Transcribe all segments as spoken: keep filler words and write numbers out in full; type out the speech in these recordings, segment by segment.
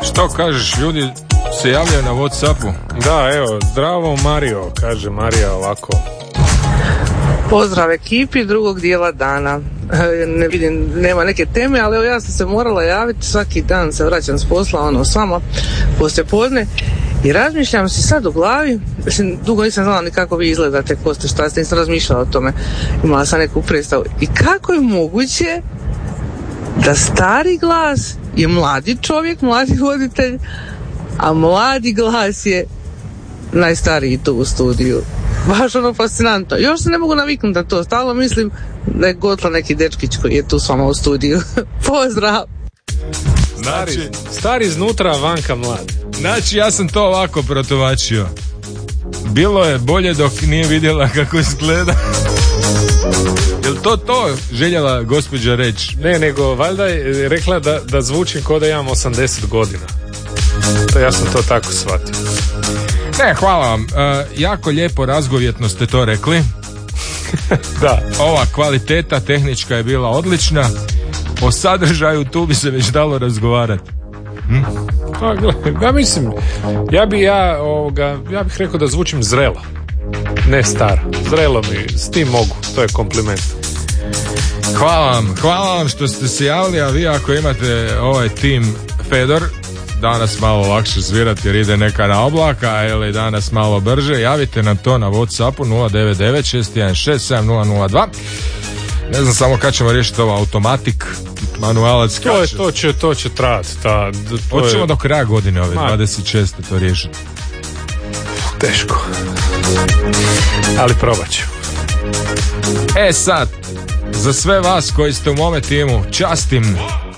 Što kažeš, ljudi se javljaju na WhatsAppu? Da, evo, zdravo Mario, kaže Marija ovako. Pozdrav ekipi drugog dijela dana. Ne vidim, nema neke teme, ali evo ja sam se morala javiti, svaki dan se vraćam s posla, ono, s vama, poslije podne, i razmišljam si sad u glavi, mislim, dugo nisam znala ni kako vi izgledate, ko ste, šta ste, nisam razmišljala o tome, imala sam neku predstavu. I kako je moguće da stari glas je mladi čovjek, mladi voditelj, a mladi glas je najstariji tu u studiju. Baš ono fascinantno. Još se ne mogu naviknuti na to. Stalno mislim da je Gotla neki dečkić koji je tu s vama u studiju. Pozdrav! Stari, stari iznutra, vanka mlad. Znači, ja sam to ovako protumačio. Bilo je bolje dok nije vidjela kako izgleda. Jel to to željela gospođa reći? Ne, nego valjda je rekla da, da zvučim kao da imam osamdeset godina. To ja sam to tako shvatio. Ne, hvala vam. E, jako lijepo, razgovjetno ste to rekli. Da. Ova kvaliteta tehnička je bila odlična. O sadržaju tu bi se već dalo razgovarati. Hm? Pa, gledaj, ja mislim, ja bi ja, ovoga, ja bih rekao da zvučim zrelo. Ne staro. Zrelo mi, s tim mogu. To je kompliment. Hvala vam. Hvala vam što ste se javili, a vi ako imate ovaj tim Fedor, danas malo lakše svirati jer ide neka na oblaka ili danas malo brže, javite nam to na WhatsAppu nula devet devet šest jedan šest sedam nula nula dva. Ne znam samo kad ćemo riješiti ovo automatik, manualac. To, je, to će, to će trajati. Ta, Hoćemo je... do kraja godine ove dvadeset šeste to riješiti. Teško. Ali probat ću. E sad, za sve vas koji ste u mome timu, častim.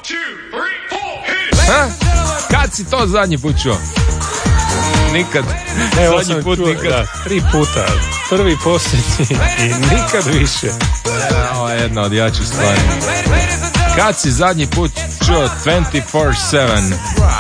Ha? Kad si to zadnji put čuo? Nikad. Evo zadnji put čuo, nikad. Da, tri puta. Prvi, posljednji i nikad više. Ovo je jedna od jačih stvari. Kad si zadnji put čuo dvadesete četiri sedam?